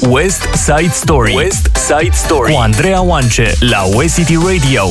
West Side Story. West Side Story cu Andreea Oance la West City Radio.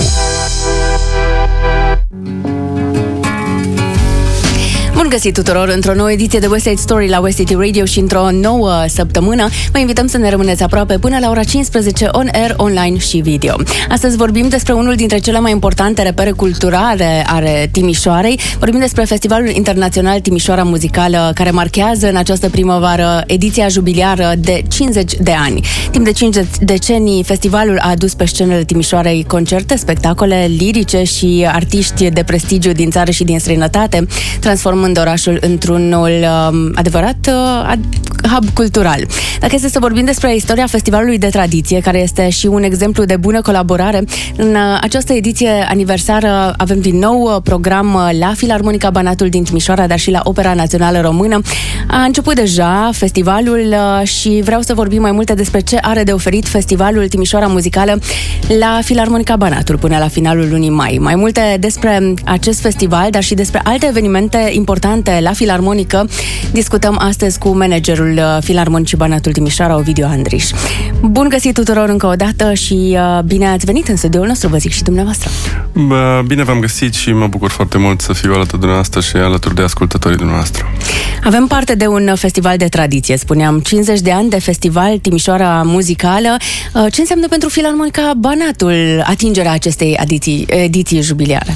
Bun găsit tuturor într-o nouă ediție de West Side Story la West City Radio și într-o nouă săptămână. Vă invităm să ne rămâneți aproape până la ora 15 on air, online și video. Astăzi vorbim despre unul dintre cele mai importante repere culturale ale Timișoarei. Vorbim despre Festivalul Internațional Timișoara Muzicală, care marchează în această primăvară ediția jubiliară de 50 de ani. Timp de 5 decenii, festivalul a adus pe scenele Timișoarei concerte, spectacole lirice și artiști de prestigiu din țară și din străinătate, transformând orașul într-unul adevărat hub cultural. Dacă este să vorbim despre istoria festivalului de tradiție, care este și un exemplu de bună colaborare, în această ediție aniversară avem din nou program la Filarmonica Banatul din Timișoara, dar și la Opera Națională Română. A început deja festivalul și vreau să vorbim mai multe despre ce are de oferit Festivalul Timișoara Muzicală la Filarmonica Banatul până la finalul lunii mai. Mai multe despre acest festival, dar și despre alte evenimente importante la Filarmonică discutăm astăzi cu managerul Filarmonicii Banatul Timișoara, Ovidiu Andriș. Bun găsit tuturor încă o dată și bine ați venit în studioul nostru, vă zic și dumneavoastră. Bine v-am găsit și mă bucur foarte mult să fiu alături de dumneavoastră și alături de ascultătorii dumneavoastră. Avem parte de un festival de tradiție, spuneam, 50 de ani de festival Timișoara Muzicală. Ce înseamnă pentru Filarmonica Banatul atingerea acestei ediții jubiliare?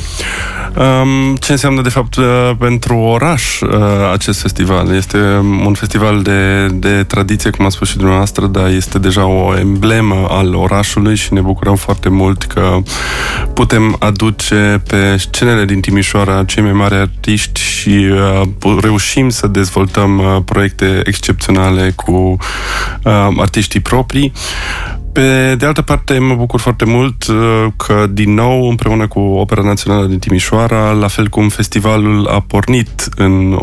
Ce înseamnă de fapt pentru oraș acest festival? Este un festival de tradiție, cum a spus și dumneavoastră, dar este deja o emblemă al orașului și ne bucurăm foarte mult că putem aduce pe scenele din Timișoara cei mai mari artiști și reușim să dezvoltăm proiecte excepționale cu artiștii proprii. De altă parte, mă bucur foarte mult că, din nou, împreună cu Opera Națională din Timișoara, la fel cum festivalul a pornit în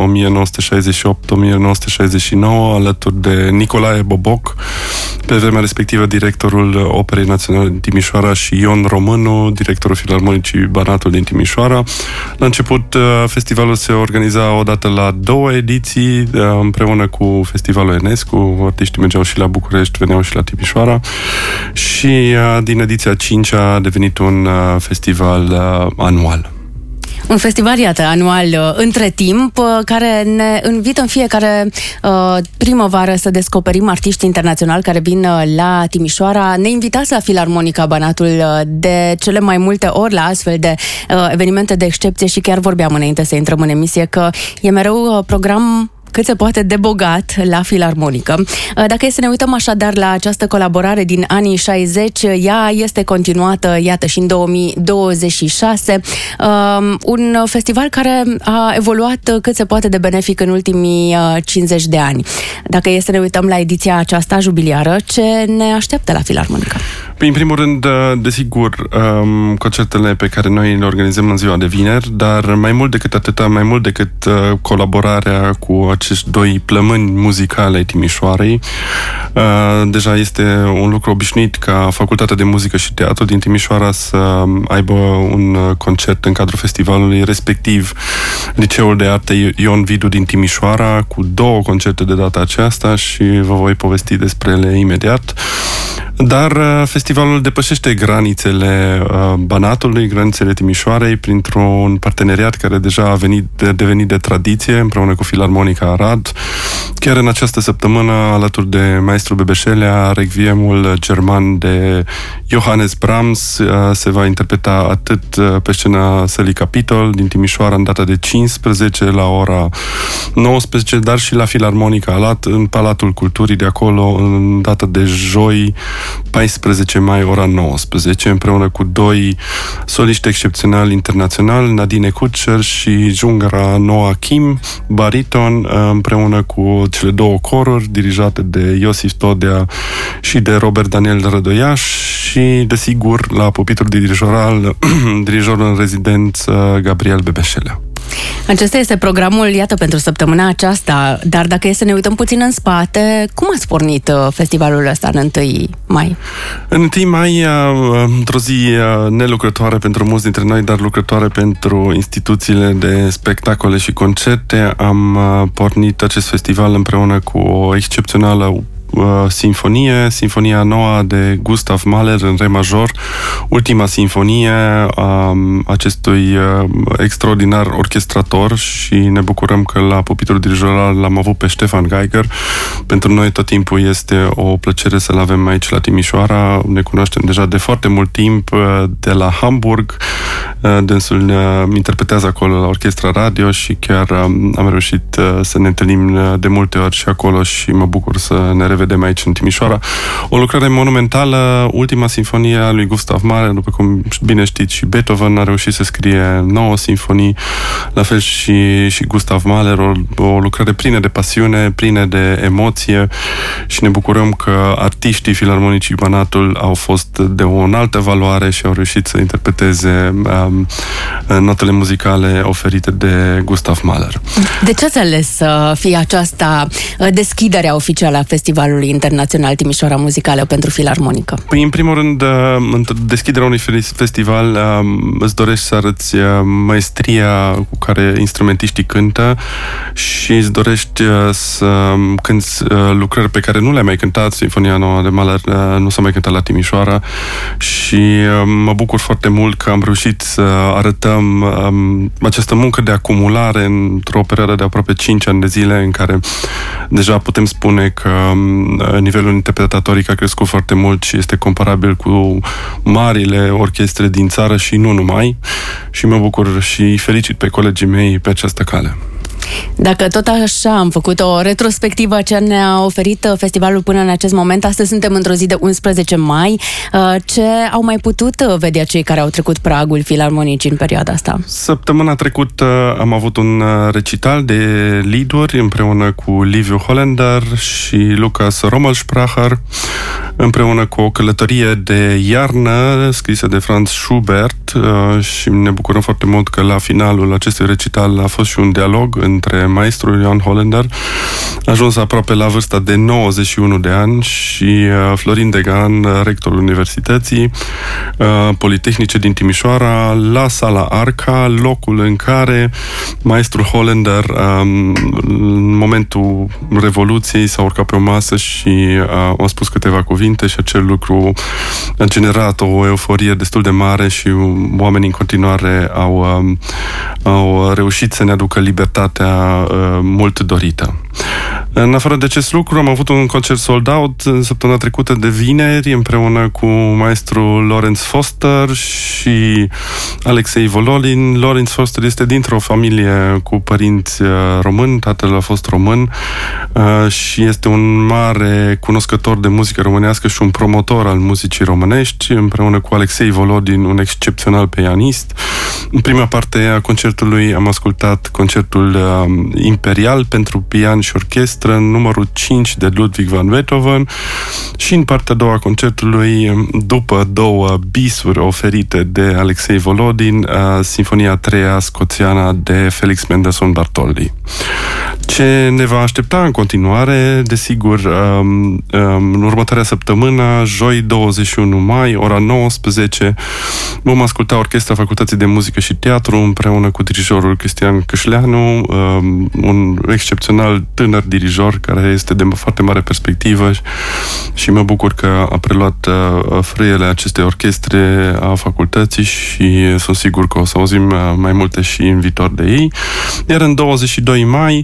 1968-1969, alături de Nicolae Boboc, pe vremea respectivă directorul Operei Naționale din Timișoara, și Ion Românu, directorul Filarmonicii Banatul din Timișoara. La început, festivalul se organiza odată la 2 ediții, împreună cu Festivalul Enescu. Artiștii mergeau și la București, veneau și la Timișoara. Și din ediția 5 a devenit un festival anual. Un festival, iată, anual între timp, care ne invită în fiecare primăvară să descoperim artiști internaționali care vin la Timișoara. Ne invitați la Filarmonica Banatul de cele mai multe ori la astfel de evenimente de excepție și chiar vorbeam înainte să intrăm în emisie că e mereu program cât se poate de bogat la Filarmonică. Dacă e să ne uităm așadar la această colaborare din anii 60, ea este continuată, iată, și în 2026. Un festival care a evoluat cât se poate de benefic în ultimii 50 de ani. Dacă e să ne uităm la ediția aceasta jubiliară, ce ne așteaptă la Filarmonică? În primul rând, desigur, concertele pe care noi le organizăm în ziua de vineri, dar mai mult decât atâta, mai mult decât colaborarea cu acești 2 plămâni muzicale ai Timișoarei, deja este un lucru obișnuit ca Facultatea de Muzică și Teatru din Timișoara să aibă un concert în cadrul festivalului, respectiv Liceul de Arte Ion Vidu din Timișoara, cu 2 concerte de data aceasta și vă voi povesti despre ele imediat. Dar festivalul depășește granițele Banatului, granițele Timișoarei, printr-un parteneriat care deja a devenit de tradiție împreună cu Filarmonica Arad. Chiar în această săptămână, alături de maestru Bebeșelea, Requiemul german de Johannes Brahms se va interpreta atât pe scena Sălii Capitol din Timișoara în data de 15 la ora 19, dar și la Filarmonica Arad în Palatul Culturii de acolo în data de joi 14 mai, ora 19, împreună cu 2 soliști excepționali internaționali, Nadine Kutcher și Jungara Noa Kim, bariton, împreună cu cele 2 coruri dirijate de Iosif Todea și de Robert Daniel Rădoiaș și, desigur, la pupitrul dirijoral, dirijorul în rezidență Gabriel Bebeșelea. Acesta este programul, iată, pentru săptămâna aceasta, dar dacă e să ne uităm puțin în spate, cum ați pornit festivalul ăsta în 1 mai? În 1 mai, într-o zi nelucrătoare pentru mulți dintre noi, dar lucrătoare pentru instituțiile de spectacole și concerte, am pornit acest festival împreună cu o excepțională sinfonie, Sinfonia Noua de Gustav Mahler în re major, ultima sinfonie a acestui extraordinar orchestrator și ne bucurăm că la pupitrul dirijoral l-am avut pe Stefan Geiger. Pentru noi tot timpul este o plăcere să-l avem aici la Timișoara. Ne cunoaștem deja de foarte mult timp de la Hamburg. Dânsul interpretează acolo la Orchestra Radio și chiar am reușit să ne întâlnim de multe ori și acolo și mă bucur să ne revedem aici în Timișoara. O lucrare monumentală, ultima sinfonie a lui Gustav Mahler, după cum bine știți, și Beethoven a reușit să scrie 9 sinfonii, la fel și Gustav Mahler, o lucrare plină de pasiune, plină de emoție și ne bucurăm că artiștii Filarmonicii Banatul au fost de o înaltă valoare și au reușit să interpreteze notele muzicale oferite de Gustav Mahler. De ce ați ales să fie aceasta deschiderea oficială a Festivalului Internațional Timișoara Muzicală pentru Filarmonică? Păi, în primul rând, deschiderea unui festival îți dorești să arăți maestria cu care instrumentiștii cântă și îți dorești să cânti lucrări pe care nu le-ai mai cântat. Sinfonia Nouă de Mahler nu s-a mai cântat la Timișoara și mă bucur foarte mult că am reușit să arătăm această muncă de acumulare într-o perioadă de aproape 5 ani de zile în care deja putem spune că nivelul interpretatoric a crescut foarte mult și este comparabil cu marile orchestre din țară și nu numai. Și mă bucur și felicit pe colegii mei pe această cale. Dacă tot așa am făcut o retrospectivă a ce ne-a oferit festivalul până în acest moment, astăzi suntem într-o zi de 11 mai, ce au mai putut vedea cei care au trecut pragul Filarmonicii în perioada asta? Săptămâna trecută am avut un recital de lieduri împreună cu Liviu Holländer și Lukas Rommelspracher, împreună cu o călătorie de iarnă scrisă de Franz Schubert și ne bucurăm foarte mult că la finalul acestui recital a fost și un dialog între maestrul Jan Holländer, ajuns aproape la vârsta de 91 de ani, și Florin Degan, rectorul Universității Politehnice din Timișoara, la Sala Arca, locul în care maestrul Holländer în momentul Revoluției s-a urcat pe o masă și a spus câteva cuvinte și acel lucru a generat o euforie destul de mare și oamenii în continuare au reușit să ne aducă libertatea mult dorită. În afară de acest lucru, am avut un concert sold out săptămâna trecută de vineri, împreună cu maestrul Lorenz Foster și Alexei Volodin. Lorenz Foster este dintr-o familie cu părinți români, tatăl a fost român și este un mare cunoscător de muzică românească și un promotor al muzicii românești, împreună cu Alexei Volodin, un excepțional pianist. În prima parte a concertului am ascultat concertul imperial pentru pian și orchestră, numărul 5 de Ludwig van Beethoven, și în partea a doua a concertului, după două bisuri oferite de Alexei Volodin, Sinfonia a treia scoțiană de Felix Mendelssohn Bartholdy. Ce ne va aștepta în continuare, desigur, în următoarea săptămână, joi 21 mai, ora 19, vom asculta Orchestra Facultății de Muzică și Teatru împreună cu dirijorul Cristian Câșleanu, un excepțional tânăr dirijor care este de foarte mare perspectivă și mă bucur că a preluat frâiele acestei orchestre a facultății și sunt sigur că o să auzim mai multe și în viitor de ei. Iar în 22 mai,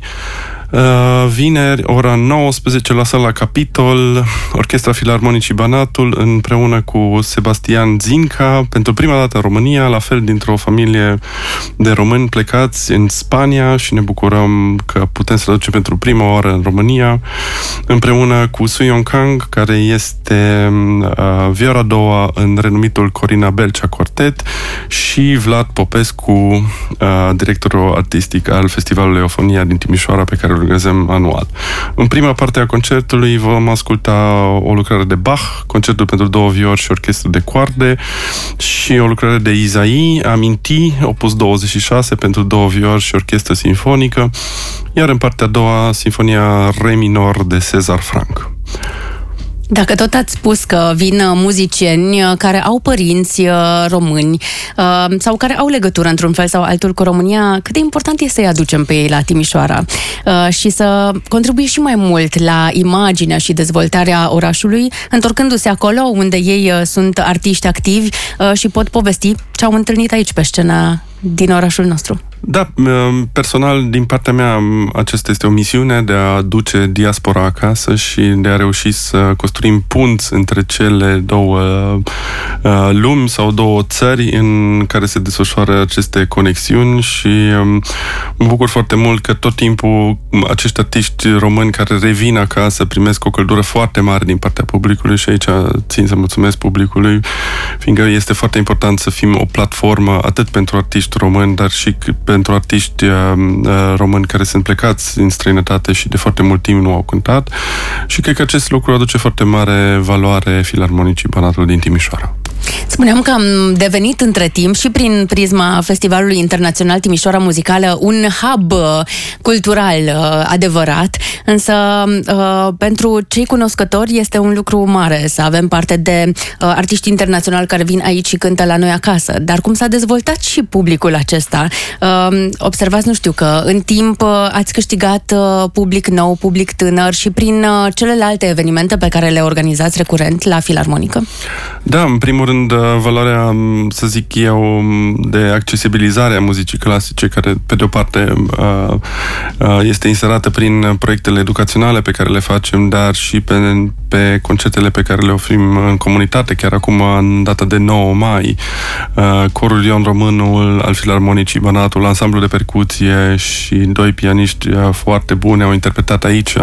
vineri, ora 19, la Sala Capitol, Orchestra Filarmonicii Banatul împreună cu Sebastian Zinca, pentru prima dată în România, la fel dintr-o familie de români plecați în Spania, și ne bucurăm că putem să-l aducem pentru prima oară în România, împreună cu Su Yong Kang, care este vioara a doua în renumitul Corina Belcea Quartet, și Vlad Popescu, directorul artistic al Festivalului Eufonia din Timișoara, pe care îl organizăm anual. În prima parte a concertului vom asculta o lucrare de Bach, concertul pentru două viori și orchestră de coarde, și o lucrare de Isaïe, Aminti, opus 26, pentru două viori și orchestră sinfonică, iar în partea a doua, Sinfonia Re minor de César Franck. Dacă tot ați spus că vin muzicieni care au părinți români sau care au legătură într-un fel sau altul cu România, cât de important este să-i aducem pe ei la Timișoara și să contribuie și mai mult la imaginea și dezvoltarea orașului, întorcându-se acolo unde ei sunt artiști activi și pot povesti ce au întâlnit aici pe scena din orașul nostru. Da, personal, din partea mea, aceasta este o misiune de a duce diaspora acasă și de a reuși să construim punți între cele două lumi sau două țări în care se desfășoară aceste conexiuni și mă bucur foarte mult că tot timpul acești artiști români care revin acasă primesc o căldură foarte mare din partea publicului și aici țin să mulțumesc publicului, fiindcă este foarte important să fim o platformă atât pentru artiști români, dar și pentru artiști români care sunt plecați în străinătate și de foarte mult timp nu au cântat și cred că acest lucru aduce foarte mare valoare Filarmonicii Banatul din Timișoara. Spuneam că am devenit între timp și prin prisma Festivalului Internațional Timișoara Muzicală un hub cultural adevărat, însă pentru cei cunoscători este un lucru mare să avem parte de artiști internaționali care vin aici și cântă la noi acasă. Dar cum s-a dezvoltat și publicul acesta? Observați, nu știu, că în timp ați câștigat public nou, public tânăr și prin celelalte evenimente pe care le organizați recurent la Filarmonică? Da, în primul rând, valoarea, să zic eu, de accesibilizare a muzicii clasice, care, pe de o parte, este inserată prin proiectele educaționale pe care le facem, dar și pe concertele pe care le oferim în comunitate. Chiar acum, în data de 9 mai, Corul Ion Românul al Filarmonicii Banatul, ansamblu de percuție și 2 pianiști foarte buni au interpretat aici,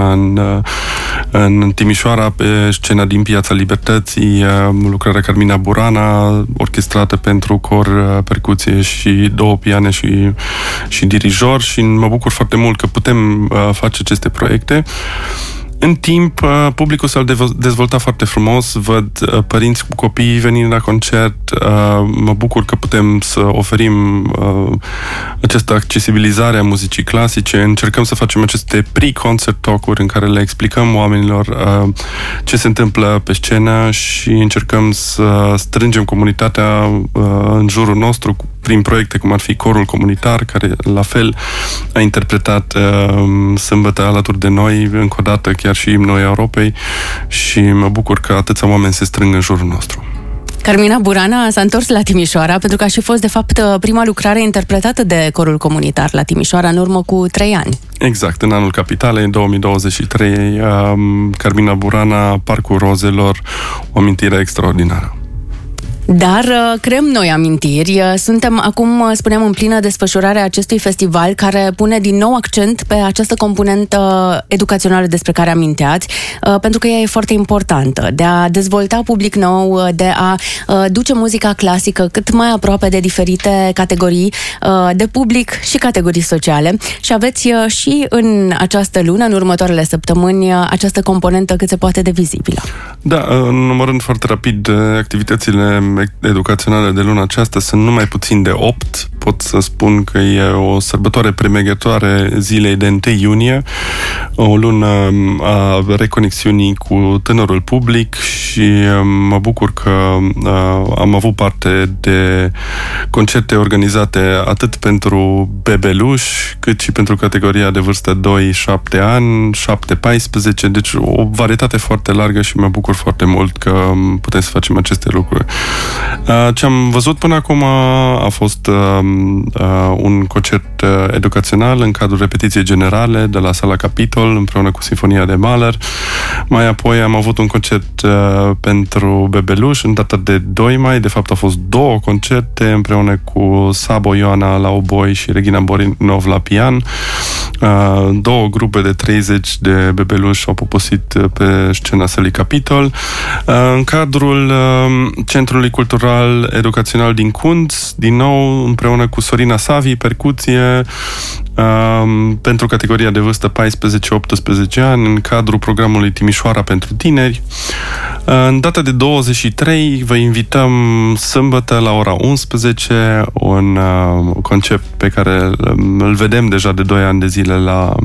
în Timișoara, pe scena din Piața Libertății, lucrarea Carmina Burana, orchestrată pentru cor, percuție și 2 piane și dirijor, și mă bucur foarte mult că putem face aceste proiecte. În timp, publicul s-a dezvoltat foarte frumos, văd părinți cu copii venind la concert, mă bucur că putem să oferim această accesibilizare a muzicii clasice, încercăm să facem aceste pre-concert talk-uri în care le explicăm oamenilor ce se întâmplă pe scenă și încercăm să strângem comunitatea în jurul nostru prin proiecte cum ar fi Corul Comunitar, care la fel a interpretat sâmbătă alături de noi, încă o dată chiar și imnul Europei, și mă bucur că atâția oameni se strâng în jurul nostru. Carmina Burana s-a întors la Timișoara pentru că a și fost, de fapt, prima lucrare interpretată de Corul Comunitar la Timișoara în urmă cu 3 ani. Exact, în anul capitalei, în 2023, Carmina Burana, Parcul Rozelor, o amintire extraordinară. Dar creăm noi amintiri. Suntem acum, spuneam, în plină desfășurare a acestui festival care pune din nou accent pe această componentă educațională despre care aminteați, pentru că ea e foarte importantă, de a dezvolta public nou, de a duce muzica clasică cât mai aproape de diferite categorii de public și categorii sociale. Și aveți și în această lună, în următoarele săptămâni, această componentă cât se poate de vizibilă. Da, numărând foarte rapid activitățile educaționale de luna aceasta, sunt numai puțin de 8. Pot să spun că e o sărbătoare premergătoare zilei de 1 iunie, o lună a reconexiunii cu tânărul public, și mă bucur că am avut parte de concerte organizate atât pentru bebeluși, cât și pentru categoria de vârstă 2-7 ani, 7-14, deci o varietate foarte largă și mă bucur foarte mult că putem să facem aceste lucruri. Ce am văzut până acum a fost un concert educațional în cadrul repetiției generale de la Sala Capitol împreună cu Sinfonia de Mahler. Mai apoi am avut un concert pentru bebeluși în data de 2 mai. De fapt, au fost 2 concerte împreună cu Sabo Ioana la oboi și Regina Borinov la pian. 2 grupe de 30 de bebeluși au poposit pe scena Sălii Capitol. În cadrul Centrului Cultural Educațional din Cunț, din nou împreună cu Sorina Savi, percuție, pentru categoria de vârstă 14-18 ani, în cadrul programului Timișoara pentru tineri. În data de 23 vă invităm sâmbătă la ora 11, un concept pe care îl vedem deja de 2 ani de zile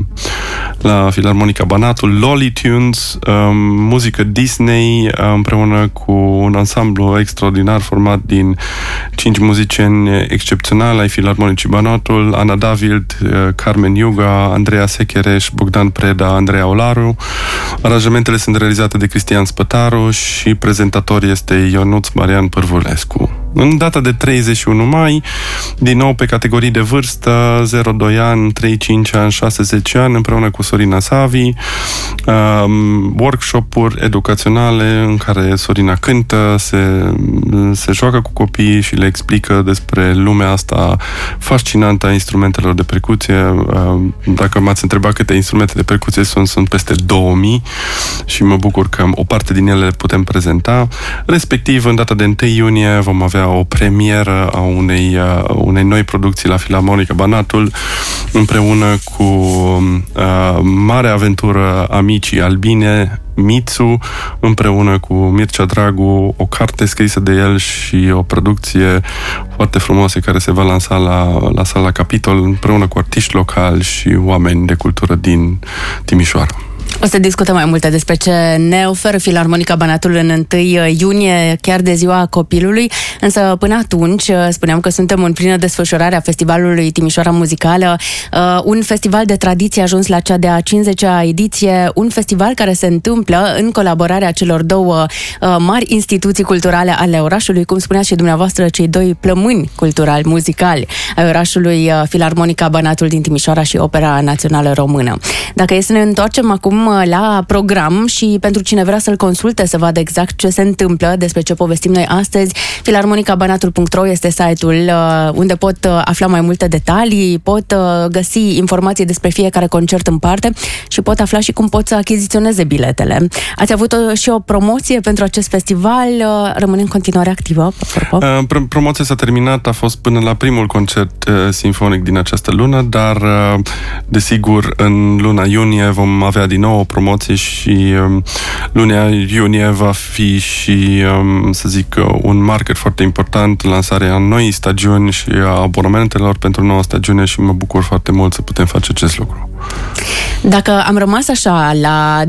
la Filarmonica Banatul, Lolly Tunes, muzică Disney împreună cu un ansamblu extraordinar format din 5 muzicieni excepționali ai Filarmonicii Banatul, Ana David, Carmen Iuga, Andreea Sechereș, Bogdan Preda, Andreea Olaru. Aranjamentele sunt realizate de Cristian Spătaru și prezentator este Ionuț Marian Pârvulescu. În data de 31 mai, din nou pe categorii de vârstă, 0-2 ani, 3-5 ani, 6-10 ani, împreună cu Sorina Savi, workshop-uri educaționale în care Sorina cântă, se joacă cu copiii și le explică despre lumea asta fascinantă a instrumentelor de percuție. Dacă m-ați întrebat câte instrumente de percuție sunt peste 2000 și mă bucur că o parte din ele le putem prezenta. Respectiv, în data de 1 iunie vom avea o premieră a unei noi producții la Filarmonica Banatul, împreună cu mare aventură Amicii Albine, Mitsu, împreună cu Mircea Dragu, o carte scrisă de el și o producție foarte frumoasă care se va lansa la Sala Capitol, împreună cu artiști locali și oameni de cultură din Timișoara. O să discutăm mai multe despre ce ne oferă Filarmonica Banatul în 1 iunie, chiar de ziua copilului, însă până atunci spuneam că suntem în plină desfășurare a Festivalului Timișoara Muzicală, un festival de tradiție ajuns la cea de-a 50-a ediție, un festival care se întâmplă în colaborarea celor 2 mari instituții culturale ale orașului, cum spuneați și dumneavoastră, cei 2 plămâni culturali, muzicali ai orașului, Filarmonica Banatul din Timișoara și Opera Națională Română. Dacă e să ne întoarcem acum la program și pentru cine vrea să-l consulte, să vadă exact ce se întâmplă, despre ce povestim noi astăzi, filarmonicabanatul.ro este site-ul unde pot afla mai multe detalii, pot găsi informații despre fiecare concert în parte și pot afla și cum pot să achiziționeze biletele. Ați avut și o promoție pentru acest festival, rămâne în continuare activă? Promoția s-a terminat, a fost până la primul concert sinfonic din această lună, dar desigur în luna iunie vom avea din nou o promoție și luna iunie va fi și, să zic, un marker foarte important, lansarea noii stagiuni și a abonamentelor pentru noua stagiune și mă bucur foarte mult să putem face acest lucru. Dacă am rămas așa la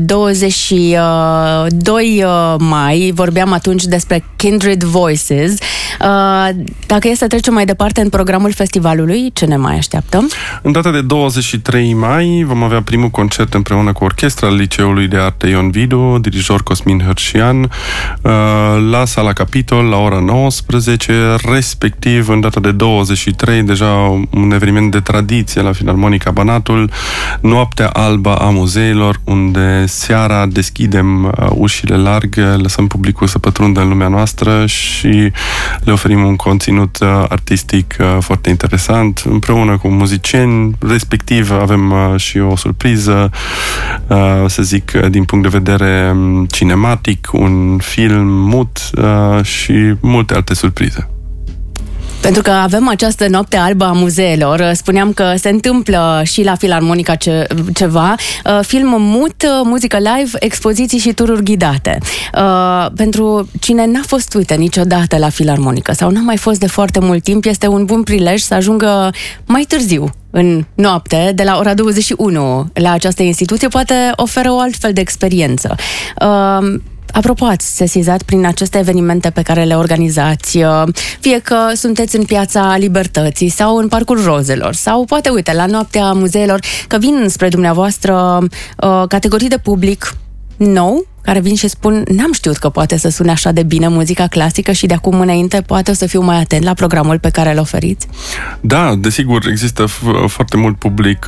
22 mai, vorbeam atunci despre Kindred Voices, dacă e să trecem mai departe în programul festivalului, ce ne mai așteaptă? În data de 23 mai vom avea primul concert împreună cu orchestra Liceului de Arte Ion Vidu, dirijor Cosmin Hărșian, la Sala Capitol, la ora 19, respectiv în data de 23, deja un eveniment de tradiție la Filarmonica Banatul, Noaptea Albă a Muzeilor, unde seara deschidem ușile largi, lăsăm publicul să pătrundă în lumea noastră și le oferim un conținut artistic foarte interesant, împreună cu muzicieni, respectiv avem și o surpriză, să zic, din punct de vedere cinematic, un film mut și multe alte surprize. Pentru că avem această noapte albă a muzeelor, spuneam că se întâmplă și la Filarmonica ceva, film mut, muzică live, expoziții și tururi ghidate. Pentru cine n-a fost, uite, niciodată la Filarmonica sau n-a mai fost de foarte mult timp, este un bun prilej să ajungă mai târziu în noapte, de la ora 21 la această instituție, poate oferă o altfel de experiență. Apropo, ați sesizat prin aceste evenimente pe care le organizați, fie că sunteți în Piața Libertății sau în Parcul Rozelor, sau poate, uite, la Noaptea Muzeelor, că vin spre dumneavoastră categorii de public nou, care vin și spun, n-am știut că poate să sune așa de bine muzica clasică și de acum înainte poate o să fiu mai atent la programul pe care îl oferiți? Da, desigur, există foarte mult public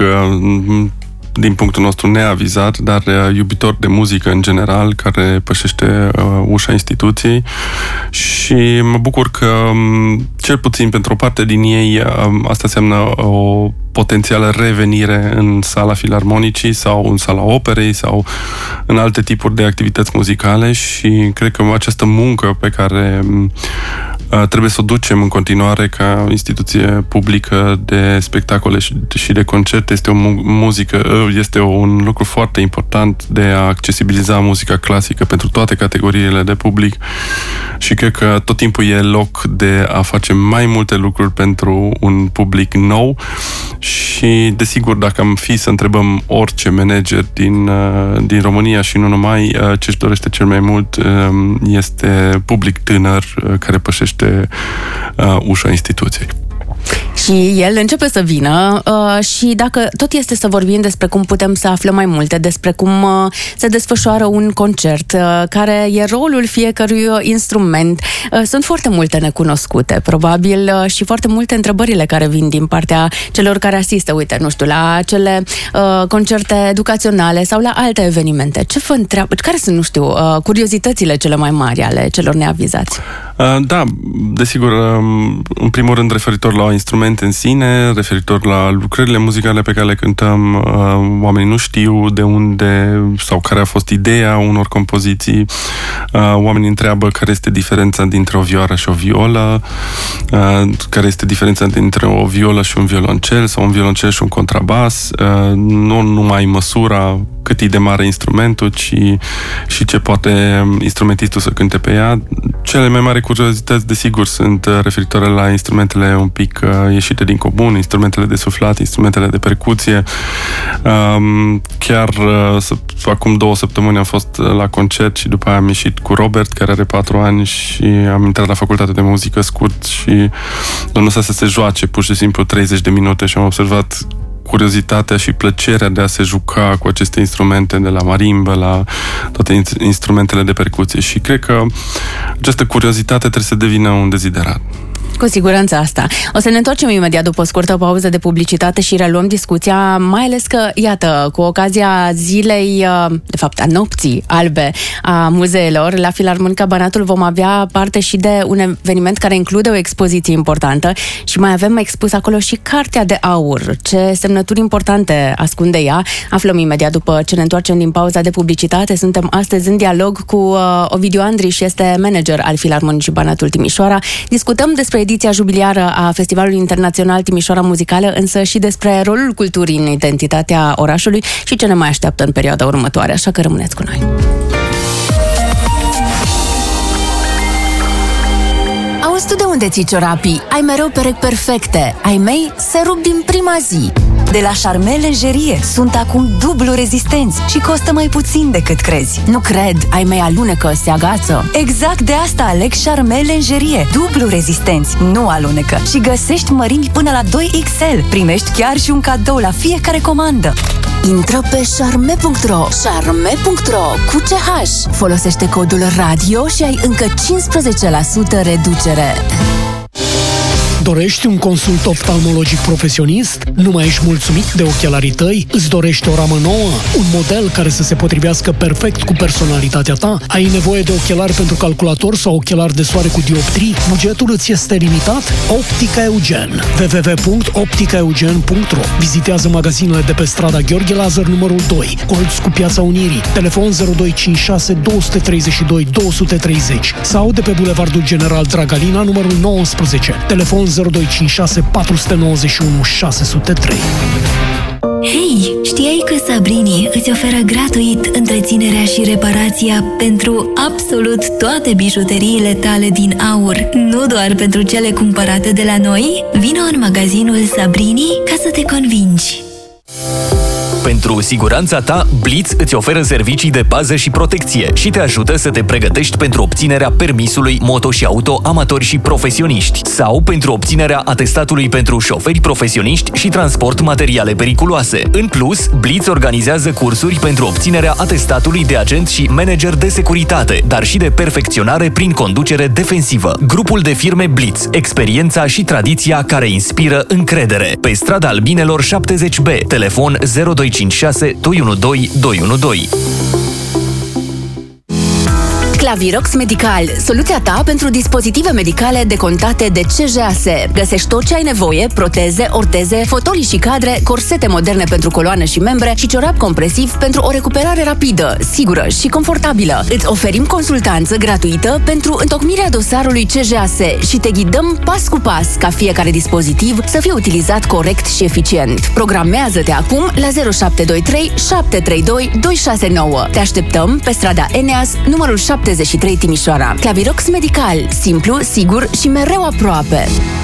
din punctul nostru neavizat, dar iubitor de muzică în general, care pășește ușa instituției și mă bucur că, cel puțin pentru o parte din ei, asta înseamnă o potențială revenire în sala Filarmonicii sau în sala operei sau în alte tipuri de activități muzicale și cred că această muncă pe care trebuie să o ducem în continuare ca instituție publică de spectacole și de concerte. Este o muzică, este un lucru foarte important de a accesibiliza muzica clasică pentru toate categoriile de public și cred că tot timpul e loc de a face mai multe lucruri pentru un public nou și, desigur, dacă am fi să întrebăm orice manager din România și nu numai, ce-și dorește cel mai mult este public tânăr care pășește ușa instituției. Și el începe să vină și dacă tot este să vorbim despre cum putem să aflăm mai multe, despre cum se desfășoară un concert, care e rolul fiecărui instrument, sunt foarte multe necunoscute, probabil, și foarte multe întrebările care vin din partea celor care asistă, uite, nu știu, la acele concerte educaționale sau la alte evenimente. Ce vă întreabă? Care sunt, nu știu, curiozitățile cele mai mari ale celor neavizați? Da, desigur, în primul rând referitor la instrumente în sine, referitor la lucrările muzicale pe care le cântăm, oamenii nu știu de unde sau care a fost ideea unor compoziții, oamenii întreabă care este diferența dintre o vioară și o violă, care este diferența dintre o violă și un violoncel sau un violoncel și un contrabas, nu numai măsura cât e de mare instrumentul, ci și ce poate instrumentistul să cânte pe ea. Cele mai mari curiozități, desigur, sunt referitoare la instrumentele un pic ieșite din comun, instrumentele de suflat, instrumentele de percuție. Chiar acum 2 săptămâni am fost la concert și după aia am ieșit cu Robert, care are 4 ani, și am intrat la facultate de muzică scurt și l-am lăsat să se joace pur și simplu 30 de minute și am observat curiozitatea și plăcerea de a se juca cu aceste instrumente, de la marimbă la toate instrumentele de percuție, și cred că această curiozitate trebuie să devină un deziderat. Cu siguranță asta. O să ne întoarcem imediat după o scurtă pauză de publicitate și reluăm discuția, mai ales că, iată, cu ocazia zilei, de fapt a nopții albe a muzeelor, la Filarmonica Banatul vom avea parte și de un eveniment care include o expoziție importantă și mai avem expus acolo și Cartea de Aur. Ce semnături importante ascunde ea? Aflăm imediat după ce ne întoarcem din pauza de publicitate. Suntem astăzi în dialog cu Ovidiu Andriș, este manager al Filarmonicii Banatul Timișoara. Discutăm despre ediția jubiliară a Festivalului Internațional Timișoara Muzicală, însă și despre rolul culturii în identitatea orașului și ce ne mai așteaptă în perioada următoare, așa că rămâneți cu noi. Auzi tu de unde ții ciorapii? Ai mereu perechi perfecte. Ai mei se rup din prima zi. De la Charmel Lingerie sunt acum dublu rezistenți și costă mai puțin decât crezi. Nu cred, ai mei alunecă, se agață. Exact de asta aleg Charmel Lingerie. Dublu rezistenți, nu alunecă. Și găsești mărimi până la 2XL. Primești chiar și un cadou la fiecare comandă. Intră pe charme.ro, charme.ro cu CH. Folosește codul RADIO și ai încă 15% reducere. Dorești un consult oftalmologic profesionist? Nu mai ești mulțumit de ochelarii tăi? Îți dorești o ramă nouă? Un model care să se potrivească perfect cu personalitatea ta? Ai nevoie de ochelari pentru calculator sau ochelari de soare cu dioptrii? Bugetul îți este limitat? Optica Eugen. www.opticaeugen.ro. Vizitează magazinele de pe strada Gheorghe Lazar numărul 2, colț cu Piața Unirii, telefon 0256 232 230 sau de pe Bulevardul General Dragalina numărul 19, telefon 0256 491 603. Hei, știai că Sabrini îți oferă gratuit întreținerea și reparația pentru absolut toate bijuteriile tale din aur, nu doar pentru cele cumpărate de la noi? Vino în magazinul Sabrini ca să te convingi. Pentru siguranța ta, Blitz îți oferă servicii de bază și protecție și te ajută să te pregătești pentru obținerea permisului moto și auto amatori și profesioniști sau pentru obținerea atestatului pentru șoferi profesioniști și transport materiale periculoase. În plus, Blitz organizează cursuri pentru obținerea atestatului de agent și manager de securitate, dar și de perfecționare prin conducere defensivă. Grupul de firme Blitz, experiența și tradiția care inspiră încredere. Pe strada Albinelor 70B, telefon 0256 212 212. Clavirox Medical, soluția ta pentru dispozitive medicale decontate de CJAS. Găsești tot ce ai nevoie: proteze, orteze, fotolii și cadre, corsete moderne pentru coloană și membre și ciorap compresiv pentru o recuperare rapidă, sigură și confortabilă. Îți oferim consultanță gratuită pentru întocmirea dosarului CJAS și te ghidăm pas cu pas ca fiecare dispozitiv să fie utilizat corect și eficient. Programează-te acum la 0723 732 269. Te așteptăm pe strada Eneas, numărul 73 Timișoara. Clavirox Medical, simplu, sigur și mereu aproape.